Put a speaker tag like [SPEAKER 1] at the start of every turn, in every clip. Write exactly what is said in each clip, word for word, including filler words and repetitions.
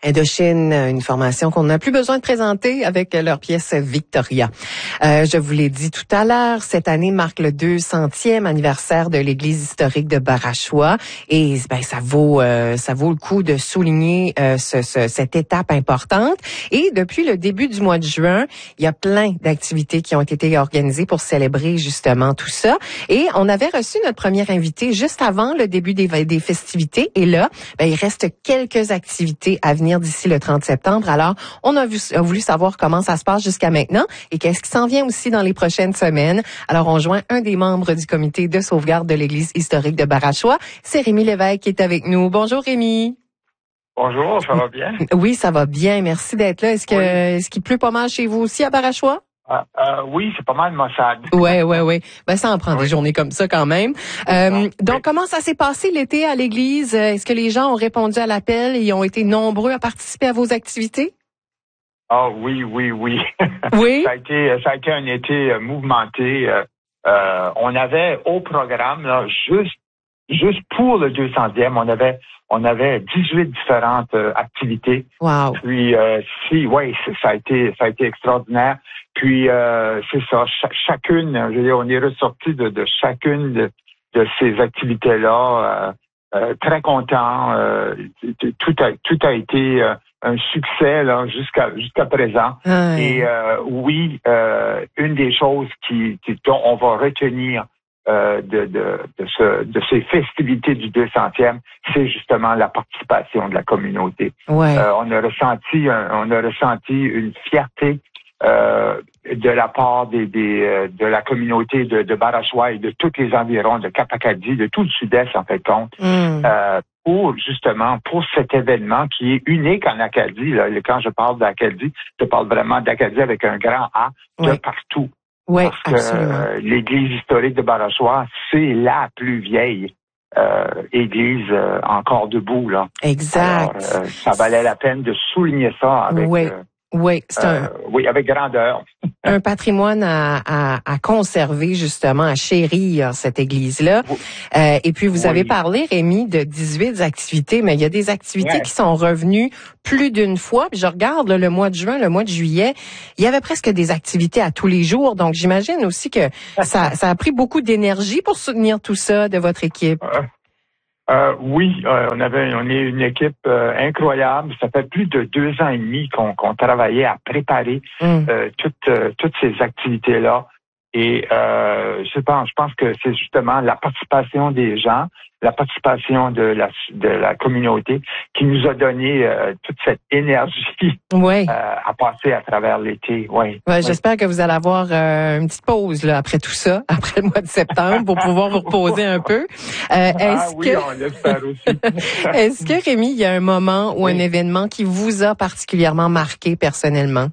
[SPEAKER 1] Indochine, une formation qu'on n'a plus besoin de présenter avec leur pièce Victoria. Euh, je vous l'ai dit tout à l'heure, cette année marque le deux centième anniversaire de l'Église historique de Barachois et ben ça vaut euh, ça vaut le coup de souligner euh, ce, ce, cette étape importante. Et depuis le début du mois de juin, il y a plein d'activités qui ont été organisées pour célébrer justement tout ça. Et on avait reçu notre première invitée juste avant le début des, des festivités. Et là, ben, il reste quelques activités à venir d'ici le trente septembre. Alors, on a, vu, a voulu savoir comment ça se passe jusqu'à maintenant et qu'est-ce qui s'en vient aussi dans les prochaines semaines. Alors, on joint un des membres du comité de sauvegarde de l'Église historique de Barachois. C'est Rémi Lévesque qui est avec nous. Bonjour Rémi.
[SPEAKER 2] Bonjour, ça va bien?
[SPEAKER 1] Oui, ça va bien. Merci d'être là. Est-ce que, oui. est-ce qu'il pleut pas mal chez vous aussi à Barachois?
[SPEAKER 2] Euh, euh, oui, c'est pas mal maussade.
[SPEAKER 1] Ouais, ouais, ouais. Ben ça en prend oui. des journées comme ça quand même. Euh, donc, oui. comment ça s'est passé l'été à l'église? Est-ce que les gens ont répondu à l'appel et ont été nombreux à participer à vos activités?
[SPEAKER 2] Ah oui, oui, oui.
[SPEAKER 1] Oui.
[SPEAKER 2] ça a été, ça a été un été mouvementé. Euh, on avait au programme là, juste, juste pour le deux centième, on avait, on avait dix-huit différentes euh, activités.
[SPEAKER 1] Wow.
[SPEAKER 2] Puis euh, si, ouais, ça a été, ça a été extraordinaire. Puis euh, c'est ça, ch- chacune, je veux dire, on est ressorti de, de chacune de, de ces activités-là, euh, euh, très content. Euh, tout a, tout a été euh, un succès là jusqu'à jusqu'à présent.
[SPEAKER 1] Ah, oui.
[SPEAKER 2] Et euh, oui, euh, une des choses qui, qui dont on va retenir euh, de, de, de, ce, de ces festivités du deux centième, c'est justement la participation de la communauté.
[SPEAKER 1] Ouais.
[SPEAKER 2] Euh, on a ressenti, un, on a ressenti une fierté. Euh, de la part des, des euh, de la communauté de, de Barachois et de tous les environs de Cap-Acadie, de tout le sud-est en fait compte,
[SPEAKER 1] mm.
[SPEAKER 2] euh, pour justement pour cet événement qui est unique en Acadie. Là. Quand je parle d'Acadie, je parle vraiment d'Acadie avec un grand A de
[SPEAKER 1] ouais.
[SPEAKER 2] partout.
[SPEAKER 1] Oui,
[SPEAKER 2] parce que
[SPEAKER 1] absolument.
[SPEAKER 2] euh, l'église historique de Barachois, c'est la plus vieille euh, église euh, encore debout là.
[SPEAKER 1] Exact.
[SPEAKER 2] Alors, euh, ça valait la peine de souligner ça avec.
[SPEAKER 1] Oui.
[SPEAKER 2] Euh,
[SPEAKER 1] Oui, c'est un,
[SPEAKER 2] euh, oui, avec grandeur.
[SPEAKER 1] un patrimoine à, à, à conserver, justement, à chérir, cette église-là.
[SPEAKER 2] Oui.
[SPEAKER 1] Euh, et puis, vous
[SPEAKER 2] oui.
[SPEAKER 1] avez parlé, Rémi, de dix-huit activités, mais il y a des activités
[SPEAKER 2] ouais.
[SPEAKER 1] qui sont revenues plus d'une fois. Puis je regarde là, le mois de juin, le mois de juillet, il y avait presque des activités à tous les jours. Donc, j'imagine aussi que ça, ça a pris beaucoup d'énergie pour soutenir tout ça de votre équipe.
[SPEAKER 2] Euh. Euh, oui, euh, on avait, on est une équipe euh, incroyable. Ça fait plus de deux ans et demi qu'on, qu'on travaillait à préparer
[SPEAKER 1] mm.
[SPEAKER 2] euh, toutes, euh, toutes ces activités-là. Et euh, je pense, je pense que c'est justement la participation des gens, la participation de la de la communauté qui nous a donné euh, toute cette énergie
[SPEAKER 1] ouais.
[SPEAKER 2] euh, à passer à travers l'été. Ouais,
[SPEAKER 1] ouais,
[SPEAKER 2] ouais.
[SPEAKER 1] J'espère que vous allez avoir euh, une petite pause là après tout ça, après le mois de septembre, pour pouvoir vous reposer un peu. Euh, est-ce
[SPEAKER 2] ah oui,
[SPEAKER 1] que...
[SPEAKER 2] on l'espère aussi.
[SPEAKER 1] Est-ce que, Rémi, il y a un moment ou
[SPEAKER 2] oui.
[SPEAKER 1] un événement qui vous a particulièrement marqué personnellement?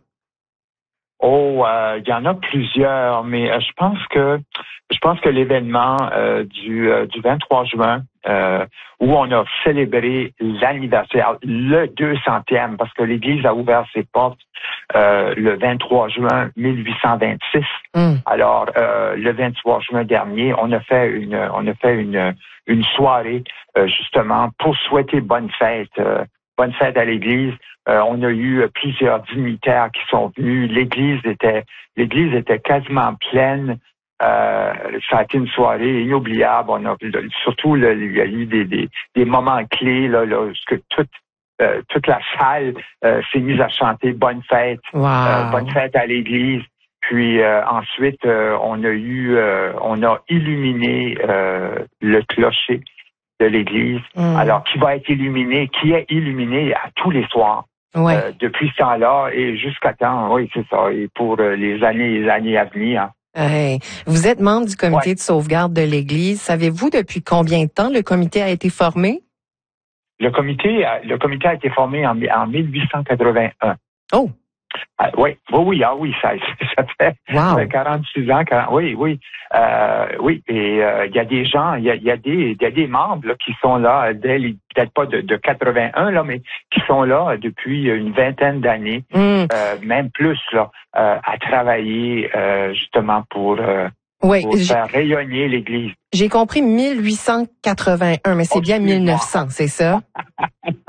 [SPEAKER 2] Oh, euh, il y en a plusieurs, mais euh, je pense que je pense que l'événement euh, du euh, du vingt-trois juin euh, où on a célébré l'anniversaire, le deux centième, parce que l'Église a ouvert ses portes euh, le vingt-trois juin mille huit cent vingt-six.
[SPEAKER 1] Mm.
[SPEAKER 2] Alors euh, le vingt-trois juin dernier, on a fait une on a fait une une soirée euh, justement pour souhaiter bonne fête. Euh, Bonne fête à l'Église. Euh, on a eu plusieurs dignitaires qui sont venus. L'Église était, l'Église était quasiment pleine. Euh, ça a été une soirée inoubliable. On a surtout là, il y a eu des, des, des moments clés là, là que toute euh, toute la salle euh, s'est mise à chanter Bonne fête,
[SPEAKER 1] wow.
[SPEAKER 2] euh, Bonne fête à l'Église. Puis euh, ensuite, euh, on a eu, euh, on a illuminé euh, le clocher de l'Église,
[SPEAKER 1] mm.
[SPEAKER 2] alors qui va être illuminé, qui est illuminé à tous les soirs
[SPEAKER 1] ouais.
[SPEAKER 2] euh, depuis ce temps-là et jusqu'à temps, oui, c'est ça, et pour euh, les années et les années à venir. Hein.
[SPEAKER 1] Hey. Vous êtes membre du comité
[SPEAKER 2] ouais.
[SPEAKER 1] de sauvegarde de l'Église. Savez-vous depuis combien de temps le comité a été formé?
[SPEAKER 2] Le comité, le comité a été formé en, en mille huit cent quatre-vingt-un.
[SPEAKER 1] Oh!
[SPEAKER 2] Ah, oui, oui, oui, ah oui, ça, ça fait
[SPEAKER 1] wow.
[SPEAKER 2] quarante-six ans, quarante, oui, oui, euh, oui, et il euh, y a des gens, il y a, y a des, il y a des membres là, qui sont là dès les, peut-être pas de, de quatre-vingt-un là, mais qui sont là depuis une vingtaine d'années,
[SPEAKER 1] mm.
[SPEAKER 2] euh, même plus là, euh, à travailler euh, justement pour, euh,
[SPEAKER 1] oui,
[SPEAKER 2] pour faire rayonner l'Église.
[SPEAKER 1] J'ai compris mille huit cent quatre-vingt-un, mais c'est oh, bien mille neuf cents, c'est ça?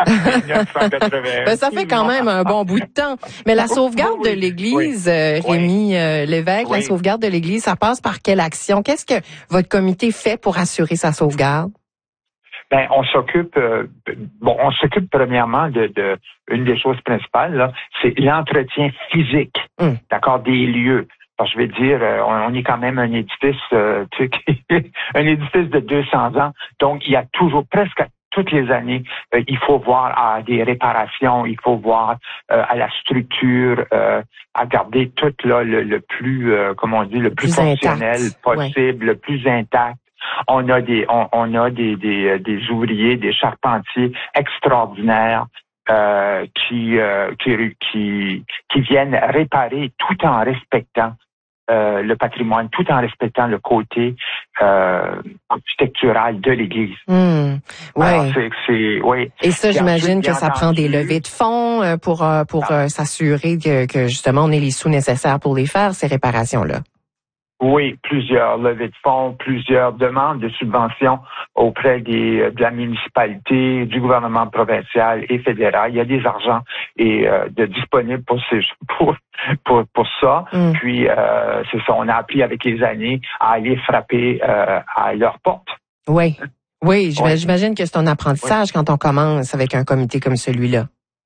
[SPEAKER 2] mille neuf cent quatre-vingt-un.
[SPEAKER 1] Ben, ça fait quand même un bon bout de temps. Mais la sauvegarde oui, de l'Église, oui. euh, Rémi euh, Lévesque, oui. la sauvegarde de l'Église, ça passe par quelle action? Qu'est-ce que votre comité fait pour assurer sa sauvegarde?
[SPEAKER 2] Ben, on s'occupe, euh, bon, on s'occupe premièrement de, de une des choses principales, là, c'est l'entretien physique, mm. d'accord, des lieux. Alors, je vais dire, euh, on, on est quand même un édifice, euh, tu sais, un édifice de deux cents ans, donc il y a toujours, presque toutes les années, euh, il faut voir à des réparations, il faut voir euh, à la structure, euh, à garder tout là le, le plus, euh, comment on dit, le plus, plus fonctionnel intact. possible, ouais. le plus intact. On a des, on, on a des, des, des ouvriers, des charpentiers extraordinaires euh, qui, euh, qui, qui, qui viennent réparer tout en respectant euh, le patrimoine, tout en respectant le côté euh, architectural de l'Église.
[SPEAKER 1] Mmh, ouais.
[SPEAKER 2] Alors, c'est, c'est, oui.
[SPEAKER 1] Et ça, j'imagine que ça entendu, prend des levées de fonds euh, pour euh, pour ah. euh, s'assurer que, que justement on ait les sous nécessaires pour les faire ces réparations-là.
[SPEAKER 2] Oui, plusieurs levées de fonds, plusieurs demandes de subventions auprès des, de la municipalité, du gouvernement provincial et fédéral. Il y a des argents et euh, de disponibles pour ces pour pour pour ça. Mm. Puis euh, c'est ça, on a appris avec les années à aller frapper euh, à leur porte.
[SPEAKER 1] Oui, oui, oui. J'imagine que c'est un apprentissage oui. quand on commence avec un comité comme celui-là.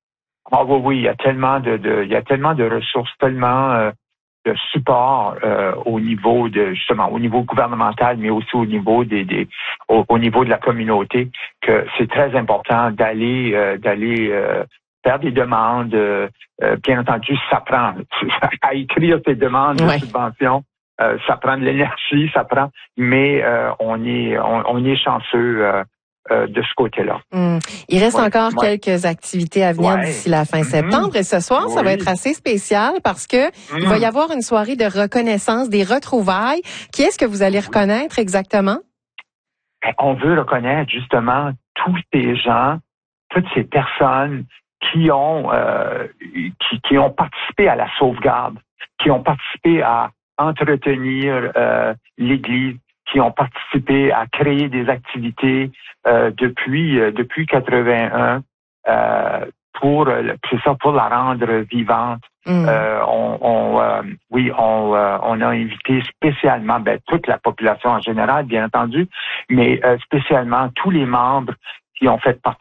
[SPEAKER 2] Ah oui, oui, il y a tellement de, de il y a tellement de ressources, tellement euh, de support euh, au niveau de justement au niveau gouvernemental, mais aussi au niveau des, des au, au niveau de la communauté, que c'est très important d'aller euh, d'aller euh, faire des demandes. Euh, bien entendu, ça prend à écrire ces demandes ouais. de subvention, euh, ça prend de l'énergie, ça prend, mais euh, on est on, on est chanceux. Euh, Euh, de ce côté-là.
[SPEAKER 1] Mmh. Il reste ouais, encore ouais. quelques activités à venir ouais. d'ici la fin mmh. septembre et ce soir, oui. ça va être assez spécial parce que mmh. il va y avoir une soirée de reconnaissance, des retrouvailles. Qui est-ce que vous allez reconnaître exactement?
[SPEAKER 2] On veut reconnaître justement tous ces gens, toutes ces personnes qui ont euh, qui, qui ont participé à la sauvegarde, qui ont participé à entretenir euh, l'Église, qui ont participé à créer des activités euh, depuis euh, depuis quatre-vingt-un euh, pour c'est ça pour la rendre vivante. Mm. Euh, on, on euh, oui on euh, on a invité spécialement ben, toute la population en général bien entendu, mais euh, spécialement tous les membres qui ont fait partie